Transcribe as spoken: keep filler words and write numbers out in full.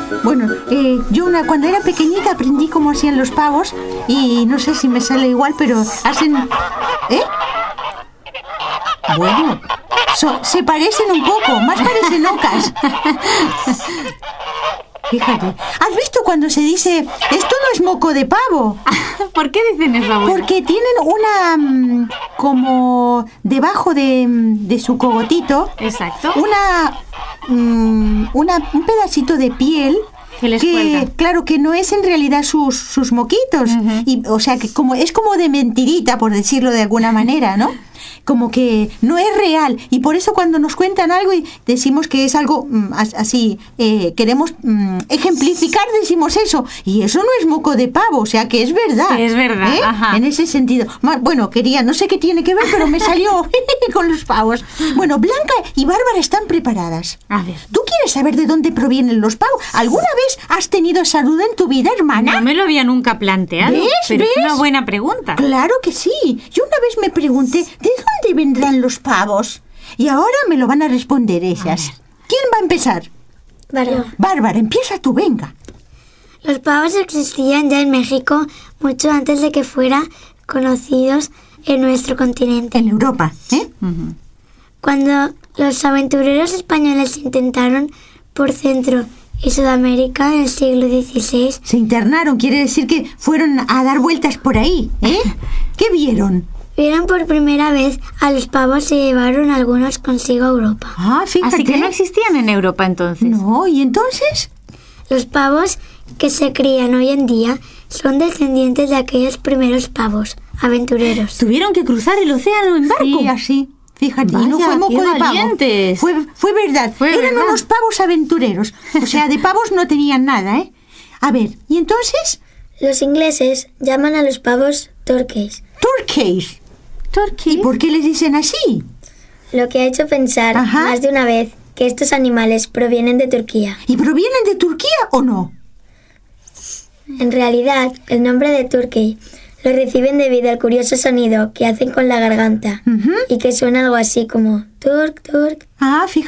Bueno, eh, yo una, cuando era pequeñita aprendí cómo hacían los pavos y no sé si me sale igual, pero hacen... ¿Eh? Bueno, so, se parecen un poco, más parecen ocas. Fíjate, ¿has visto cuando se dice esto no es moco de pavo? ¿Por qué dicen eso, abuela? Porque tienen una, mm, como debajo de, de su cogotito, Exacto. una, mm, una, un pedacito de piel que les que, cuelga. claro, que no es en realidad sus, sus moquitos. Uh-huh. Y, o sea, que como es como de mentirita, por decirlo de alguna manera, ¿no? Como que no es real. Y por eso cuando nos cuentan algo y decimos que es algo mm, así, eh, queremos mm, ejemplificar, decimos eso. Y eso no es moco de pavo, o sea que es verdad. Que es verdad, ¿eh? ajá. En ese sentido. Bueno, quería, no sé qué tiene que ver, pero me salió con los pavos. Bueno, Blanca y Bárbara están preparadas. A ver. ¿Tú quieres saber de dónde provienen los pavos? ¿Alguna vez has tenido salud en tu vida, hermana? No me lo había nunca planteado. ¿Ves? Pero ¿Ves? es una buena pregunta. Claro que sí. Yo una vez me pregunté, ¿de dónde vendrán los pavos? Y ahora me lo van a responder ellas. ¿Quién va a empezar? Bárbara. Bárbara, empieza tú, venga. Los pavos existían ya en México mucho antes de que fueran conocidos en nuestro continente. En Europa, ¿eh? Uh-huh. Cuando los aventureros españoles intentaron por Centro y Sudamérica en el siglo dieciséis, Se internaron, quiere decir que fueron a dar vueltas por ahí, ¿eh? ¿Qué vieron? vieron por primera vez a los pavos y llevaron algunos consigo a Europa. Ah, fíjate. Así que no existían en Europa entonces. No, ¿y entonces? Los pavos que se crían hoy en día son descendientes de aquellos primeros pavos aventureros. Tuvieron que cruzar el océano en barco. Sí, así. Fíjate, y no Vaya, fue moco qué de pavo. valientes. Fue, fue verdad. Fue Eran verdad. unos pavos aventureros. O sea, de pavos no tenían nada, ¿eh? A ver, ¿y entonces? Los ingleses llaman a los pavos turkeys, Turkeys. Turkey. ¿Y por qué les dicen así? lo que ha hecho pensar Ajá. más de una vez que estos animales provienen de Turquía. ¿Y provienen de Turquía o no? En realidad, el nombre de turkey lo reciben debido al curioso sonido que hacen con la garganta Ujú. y que suena algo así como turk, turk. Ah, fíjate.